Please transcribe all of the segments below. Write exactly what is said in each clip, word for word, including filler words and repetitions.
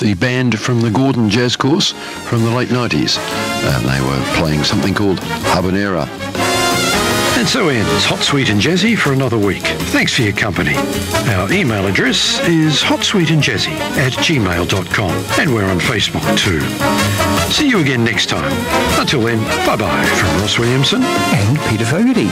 the band from the Gordon Jazz Course from the late nineties. And they were playing something called Habanera. And so ends Hot, Sweet and Jazzy for another week. Thanks for your company. Our email address is hotsweetandjazzy at gmail dot com, and we're on Facebook too. See you again next time. Until then, bye-bye from Ross Williamson and Peter Fogarty.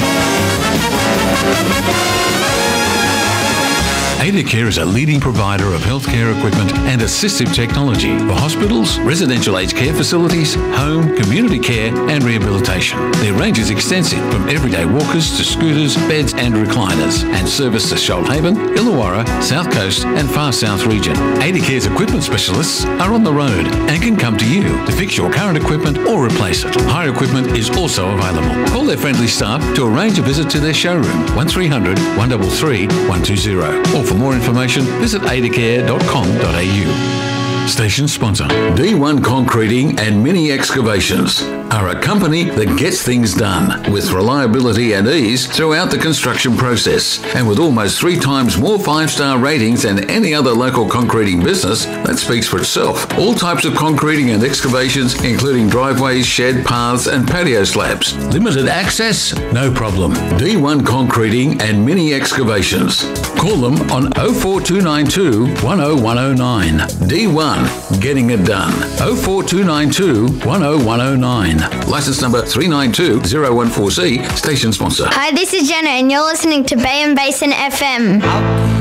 Adacare is a leading provider of healthcare equipment and assistive technology for hospitals, residential aged care facilities, home, community care and rehabilitation. Their range is extensive, from everyday walkers to scooters, beds and recliners, and service the Shoalhaven, Illawarra, South Coast and Far South region. Adacare's equipment specialists are on the road and can come to you to fix your current equipment or replace it. Hire equipment is also available. Call their friendly staff to arrange a visit to their showroom, one three hundred, one three three, one two zero. Or for more information, visit adacare dot com dot a u. Station sponsor. D one Concreting and Mini Excavations are a company that gets things done with reliability and ease throughout the construction process. And with almost three times more five-star ratings than any other local concreting business, that speaks for itself. All types of concreting and excavations, including driveways, shed, paths and patio slabs. Limited access? No problem. D one Concreting and Mini Excavations. Call them on oh four two nine two, one oh one oh nine. D one, getting it done. oh four two nine two, one oh one oh nine. License number three nine two zero one four C, station sponsor. Hi, this is Jenna and you're listening to Bay and Basin F M.